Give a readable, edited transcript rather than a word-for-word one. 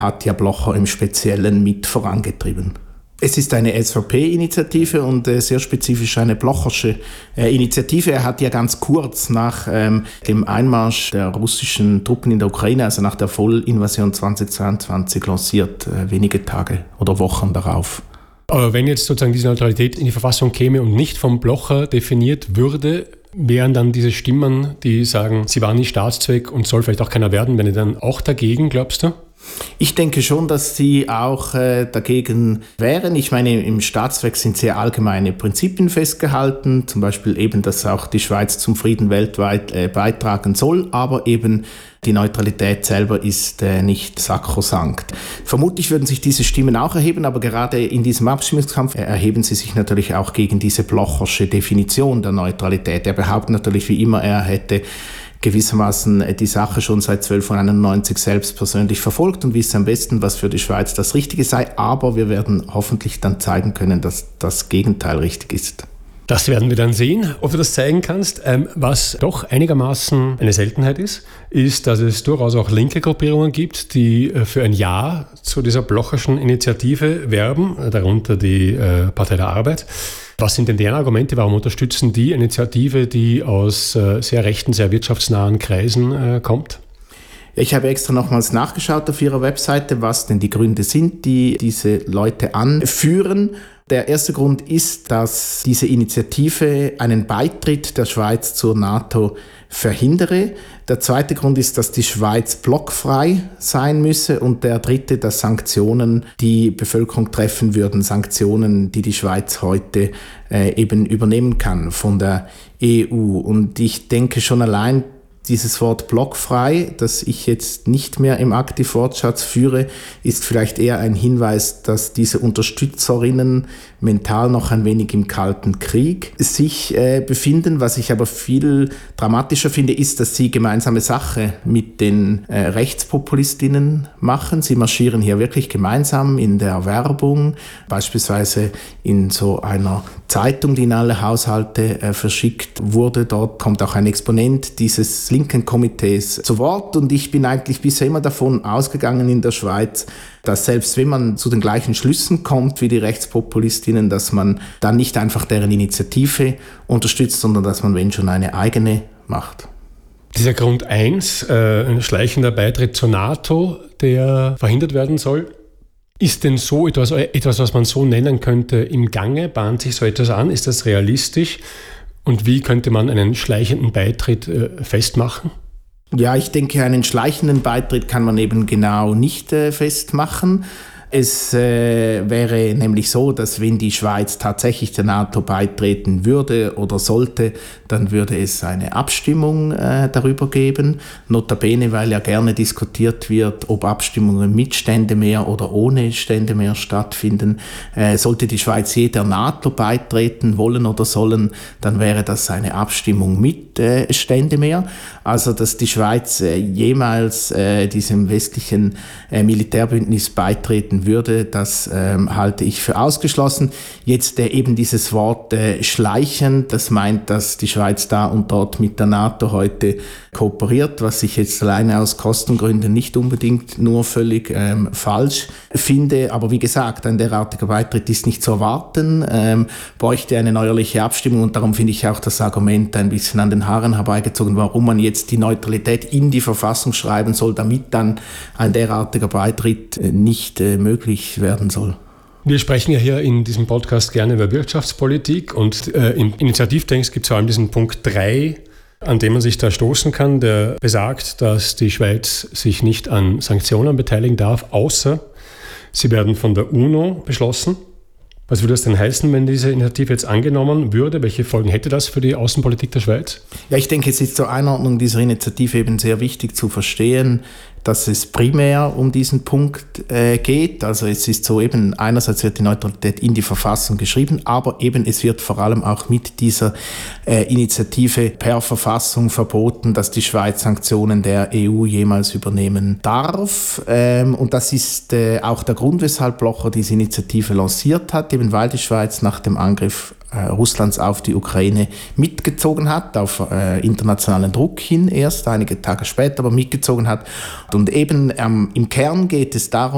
hat ja Blocher im Speziellen mit vorangetrieben. Es ist eine SVP-Initiative und sehr spezifisch eine Blochersche Initiative. Er hat ja ganz kurz nach dem Einmarsch der russischen Truppen in der Ukraine, also nach der Vollinvasion 2022, lanciert, wenige Tage oder Wochen darauf. Aber wenn jetzt sozusagen diese Neutralität in die Verfassung käme und nicht vom Blocher definiert würde, wären dann diese Stimmen, die sagen, sie war nie Staatszweck und soll vielleicht auch keiner werden, wenn dann auch dagegen, glaubst du? Ich denke schon, dass sie auch dagegen wären. Ich meine, im Staatszweck sind sehr allgemeine Prinzipien festgehalten, zum Beispiel eben, dass auch die Schweiz zum Frieden weltweit beitragen soll, aber eben die Neutralität selber ist nicht sakrosankt. Vermutlich würden sich diese Stimmen auch erheben, aber gerade in diesem Abstimmungskampf erheben sie sich natürlich auch gegen diese blochersche Definition der Neutralität. Er behauptet natürlich wie immer, er hätte gewissermaßen die Sache schon seit 1291 selbst persönlich verfolgt und wisse am besten, was für die Schweiz das Richtige sei. Aber wir werden hoffentlich dann zeigen können, dass das Gegenteil richtig ist. Das werden wir dann sehen, ob du das zeigen kannst. Was doch einigermaßen eine Seltenheit ist, dass es durchaus auch linke Gruppierungen gibt, die für ein Ja zu dieser blocherschen Initiative werben, darunter die Partei der Arbeit. Was sind denn deren Argumente? Warum unterstützen die Initiative, die aus sehr rechten, sehr wirtschaftsnahen Kreisen kommt? Ich habe extra nochmals nachgeschaut auf ihrer Webseite, was denn die Gründe sind, die diese Leute anführen. Der erste Grund ist, dass diese Initiative einen Beitritt der Schweiz zur NATO verhindere. Der zweite Grund ist, dass die Schweiz blockfrei sein müsse. Und der dritte, dass Sanktionen die Bevölkerung treffen würden. Sanktionen, die die Schweiz heute eben übernehmen kann von der EU. Und ich denke schon allein, dieses Wort blockfrei, das ich jetzt nicht mehr im Aktivwortschatz führe, ist vielleicht eher ein Hinweis, dass diese Unterstützerinnen mental noch ein wenig im Kalten Krieg sich befinden. Was ich aber viel dramatischer finde, ist, dass sie gemeinsame Sache mit den Rechtspopulistinnen machen. Sie marschieren hier wirklich gemeinsam in der Werbung, beispielsweise in so einer Zeitung, die in alle Haushalte verschickt wurde. Dort kommt auch ein Exponent dieses linken Komitees zu Wort und ich bin eigentlich bisher immer davon ausgegangen in der Schweiz, dass selbst wenn man zu den gleichen Schlüssen kommt wie die Rechtspopulistinnen, dass man dann nicht einfach deren Initiative unterstützt, sondern dass man, wenn schon, eine eigene macht. Dieser Grund 1, ein schleichender Beitritt zur NATO, der verhindert werden soll, ist denn so etwas, was man so nennen könnte, im Gange? Bahnt sich so etwas an? Ist das realistisch? Und wie könnte man einen schleichenden Beitritt festmachen? Ja, ich denke, einen schleichenden Beitritt kann man eben genau nicht festmachen. Es wäre nämlich so, dass wenn die Schweiz tatsächlich der NATO beitreten würde oder sollte, dann würde es eine Abstimmung darüber geben. Notabene, weil ja gerne diskutiert wird, ob Abstimmungen mit Ständemehr oder ohne Ständemehr stattfinden. Sollte die Schweiz je der NATO beitreten wollen oder sollen, dann wäre das eine Abstimmung mit Ständemehr. Also, dass die Schweiz jemals diesem westlichen Militärbündnis beitreten würde, das halte ich für ausgeschlossen. Jetzt eben dieses Wort schleichend, das meint, dass die Schweiz da und dort mit der NATO heute kooperiert, was ich jetzt alleine aus Kostengründen nicht unbedingt nur völlig falsch finde. Aber wie gesagt, ein derartiger Beitritt ist nicht zu erwarten, bräuchte eine neuerliche Abstimmung und darum finde ich auch das Argument ein bisschen an den Haaren herbeigezogen, warum man jetzt die Neutralität in die Verfassung schreiben soll, damit dann ein derartiger Beitritt nicht möglich werden soll. Wir sprechen ja hier in diesem Podcast gerne über Wirtschaftspolitik und im Initiativtext gibt es vor allem diesen Punkt 3, an dem man sich da stoßen kann, der besagt, dass die Schweiz sich nicht an Sanktionen beteiligen darf, außer sie werden von der UNO beschlossen. Was würde das denn heißen, wenn diese Initiative jetzt angenommen würde? Welche Folgen hätte das für die Außenpolitik der Schweiz? Ja, ich denke, es ist zur Einordnung dieser Initiative eben sehr wichtig zu verstehen, dass es primär um diesen Punkt geht. Also es ist so eben, einerseits wird die Neutralität in die Verfassung geschrieben, aber eben es wird vor allem auch mit dieser Initiative per Verfassung verboten, dass die Schweiz Sanktionen der EU jemals übernehmen darf. Und das ist auch der Grund, weshalb Blocher diese Initiative lanciert hat, eben weil die Schweiz nach dem Angriff Russlands auf die Ukraine mitgezogen hat, auf internationalen Druck hin erst, einige Tage später aber mitgezogen hat. Und eben im Kern geht es darum,